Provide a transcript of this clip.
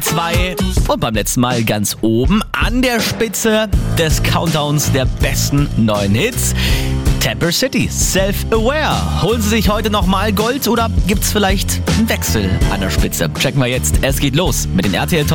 2 und beim letzten Mal ganz oben an der Spitze des Countdowns der besten neuen Hits. Temper City, Self-Aware. Holen Sie sich heute nochmal Gold oder gibt's vielleicht einen Wechsel an der Spitze? Checken wir jetzt. Es geht los mit den RTL Top